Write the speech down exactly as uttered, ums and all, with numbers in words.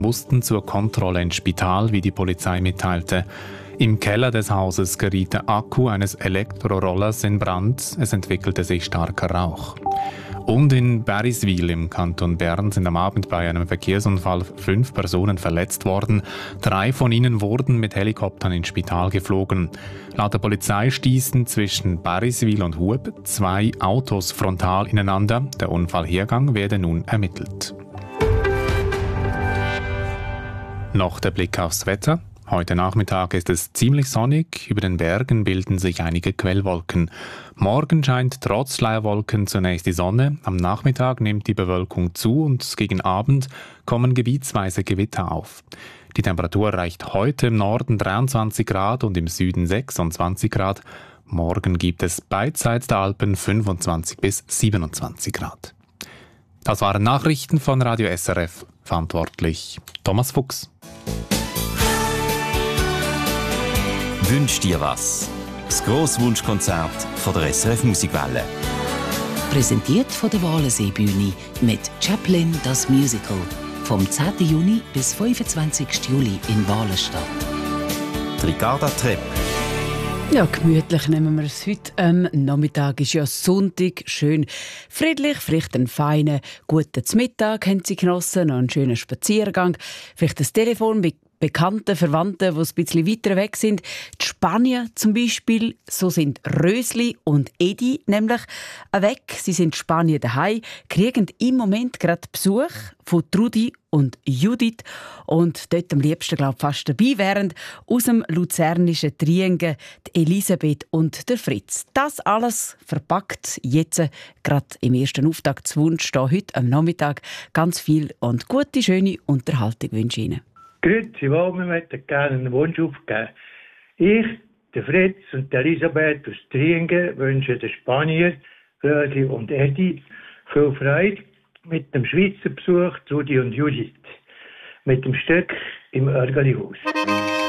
mussten zur Kontrolle ins Spital, wie die Polizei mitteilte. Im Keller des Hauses geriet der Akku eines Elektrorollers in Brand. Es entwickelte sich starker Rauch. Und in Barriswil im Kanton Bern sind am Abend bei einem Verkehrsunfall fünf Personen verletzt worden. Drei von ihnen wurden mit Helikoptern ins Spital geflogen. Laut der Polizei stießen zwischen Barriswil und Hub zwei Autos frontal ineinander. Der Unfallhergang werde nun ermittelt. Noch der Blick aufs Wetter. Heute Nachmittag ist es ziemlich sonnig, über den Bergen bilden sich einige Quellwolken. Morgen scheint trotz Schleierwolken zunächst die Sonne, am Nachmittag nimmt die Bewölkung zu und gegen Abend kommen gebietsweise Gewitter auf. Die Temperatur erreicht heute im Norden dreiundzwanzig Grad und im Süden sechsundzwanzig Grad. Morgen gibt es beidseits der Alpen fünfundzwanzig bis siebenundzwanzig Grad. Das waren Nachrichten von Radio S R F, verantwortlich Thomas Fuchs. Wünsch dir was? Das Grosswunschkonzert von der S R F Musikwelle. Präsentiert von der Walensee-Bühne mit Chaplin das Musical. Vom zehnten Juni bis fünfundzwanzigsten Juli in Walenstadt. Ricarda Trepp. Ja, gemütlich nehmen wir es heute. Am Nachmittag ist ja Sonntag. Schön friedlich, vielleicht einen feinen, guten Mittag haben Sie genossen, noch einen schönen Spaziergang. Vielleicht das Telefon mit Bekannten, Verwandten, die ein bisschen weiter weg sind. Die Spanier zum Beispiel, so sind Rösli und Edi nämlich weg. Sie sind in Spanien daheim, kriegen im Moment gerade Besuch von Trudi und Judith und dort am liebsten, glaube ich, fast dabei wären aus dem luzernischen Triengen die Elisabeth und der Fritz. Das alles verpackt jetzt gerade im ersten Auftaktswunsch da heute am Nachmittag. Ganz viel und gute, schöne Unterhaltung wünsche ich Ihnen. Grüezi wohl, wir möchten gerne einen Wunsch aufgeben. Ich, der Fritz und die Elisabeth aus Triengen wünschen den Spanier, Rösli und Edi viel Freude mit dem Schweizer Besuch Trudi und Judith, mit dem Stück im Örgelihaus.